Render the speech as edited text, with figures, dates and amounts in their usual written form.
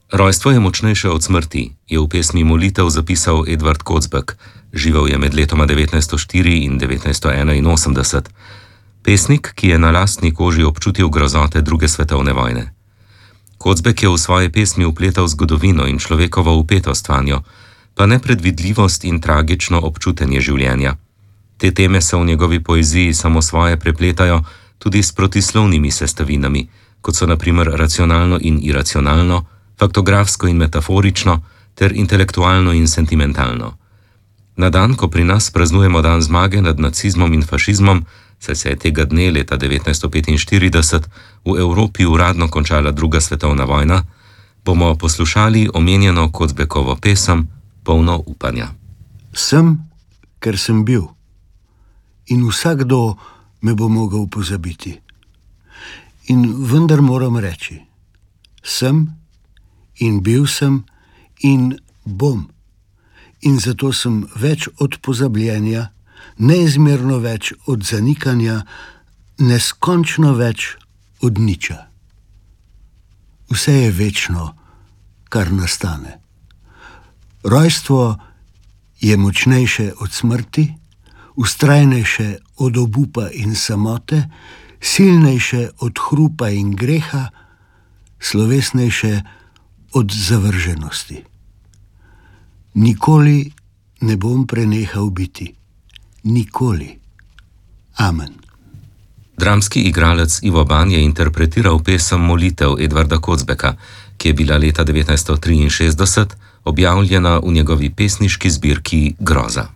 Rojstvo je močnejše od smrti, je v pesmi Molitev zapisal Edvard Kocbek, živel je med letoma 1904 in 1981. Pesnik, ki je na lastni koži občutil grozote druge svetovne vojne. Kocbek je v svoje pesmi vpletal zgodovino in človekovo vpetost vanjo, pa nepredvidljivost in tragično občutenje življenja. Te teme se v njegovi poeziji samo svoje prepletajo tudi s protislovnimi sestavinami, kot so na primer racionalno in iracionalno, faktografsko in metaforično ter intelektualno in sentimentalno. Na dan, ko pri nas praznujemo dan zmage nad nacizmom in fašizmom, saj se je tega dne leta 1945 v Evropi uradno končala druga svetovna vojna, bomo poslušali omenjeno Kocbekovo pesem Polno upanja. Sem, ker sem bil. In vsakdo me bo mogel pozabiti. In vendar moram reči, sem in bil sem in bom. In zato sem več od pozabljenja, neizmerno več od zanikanja, neskončno več od niča. Vse je večno, kar nastane. Rojstvo je močnejše od smrti, vztrajnejše od obupa in samote, silnejše od hrupa in greha, slovesnejše od zavrženosti. Nikoli ne bom prenehal biti. Nikoli. Amen. Dramski igralec Ivo Ban je interpretiral pesem Molitev Edvarda Kocbeka, ki je bila leta 1963 objavljena v njegovi pesniški zbirki Groza.